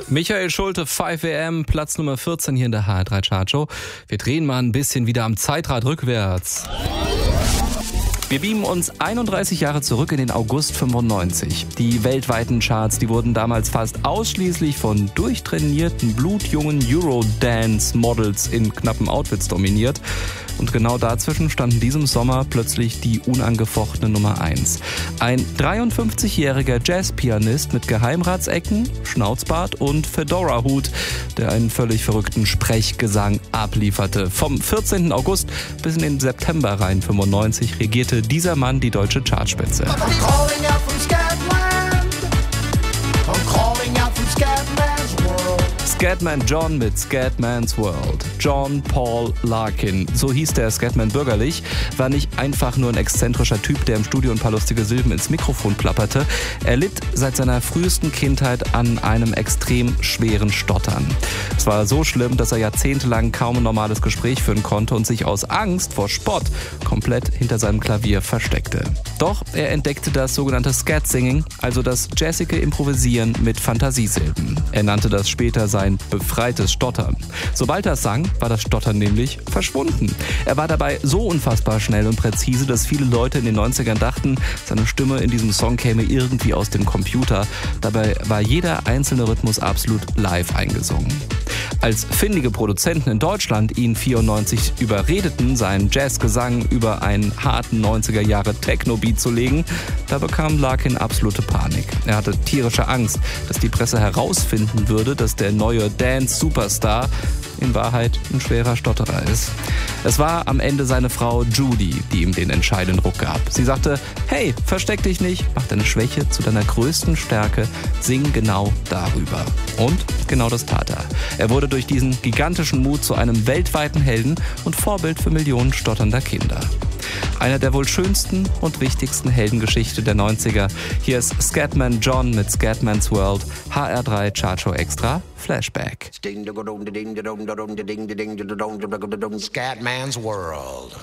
Michael Schulte, 5am, Platz Nummer 14 hier in der HR3 Chartshow. Wir drehen mal ein bisschen wieder am Zeitrad rückwärts. Wir beamen uns 31 Jahre zurück in den August 95. Die weltweiten Charts, die wurden damals fast ausschließlich von durchtrainierten, blutjungen Eurodance-Models in knappen Outfits dominiert. Und genau dazwischen stand in diesem Sommer plötzlich die unangefochtene Nummer 1. Ein 53-jähriger Jazzpianist mit Geheimratsecken, Schnauzbart und Fedora-Hut, der einen völlig verrückten Sprechgesang ablieferte. Vom 14. August bis in den September rein 95 regierte dieser Mann die deutsche Chartspitze. Scatman John mit Scatman's World. John Paul Larkin, so hieß der Scatman bürgerlich, war nicht einfach nur ein exzentrischer Typ, der im Studio ein paar lustige Silben ins Mikrofon plapperte. Er litt seit seiner frühesten Kindheit an einem extrem schweren Stottern. Es war so schlimm, dass er jahrzehntelang kaum ein normales Gespräch führen konnte und sich aus Angst vor Spott komplett hinter seinem Klavier versteckte. Doch er entdeckte das sogenannte Scat-Singing, also das jazzige Improvisieren mit Fantasiesilben. Er nannte das später sein befreites Stottern. Sobald er sang, war das Stottern nämlich verschwunden. Er war dabei so unfassbar schnell und präzise, dass viele Leute in den 90ern dachten, seine Stimme in diesem Song käme irgendwie aus dem Computer. Dabei war jeder einzelne Rhythmus absolut live eingesungen. Als findige Produzenten in Deutschland ihn 94 überredeten, seinen Jazzgesang über einen harten 90er-Jahre Techno-Beat zu legen, da bekam Larkin absolute Panik. Er hatte tierische Angst, dass die Presse herausfinden würde, dass der neue Dance-Superstar in Wahrheit ein schwerer Stotterer ist. Es war am Ende seine Frau Judy, die ihm den entscheidenden Ruck gab. Sie sagte, hey, versteck dich nicht, mach deine Schwäche zu deiner größten Stärke, sing genau darüber. Und genau das tat er. Er wurde durch diesen gigantischen Mut zu einem weltweiten Helden und Vorbild für Millionen stotternder Kinder. Einer der wohl schönsten und wichtigsten Heldengeschichte der 90er. Hier ist Scatman John mit Scatman's World, HR3 Chartshow Extra, Flashback. Scatman's World.